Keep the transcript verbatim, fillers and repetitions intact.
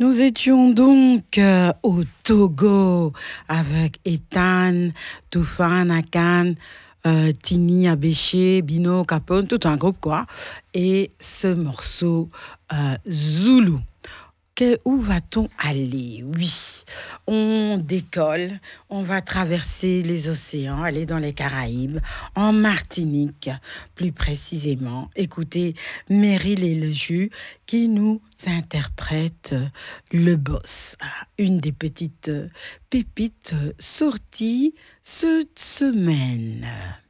Nous étions donc euh, au Togo avec Ethan, Toufan, Akan, euh, Tini, Abéché, Bino, Capone, tout un groupe quoi. Et ce morceau euh, Zulu. Que- où va-t-on aller? Oui, on décolle, on va traverser les océans, aller dans les Caraïbes, en Martinique, plus précisément. Écoutez Meryl et le jus qui nous interprète euh, le boss, Ah, une des petites euh, pépites euh, sorties cette semaine.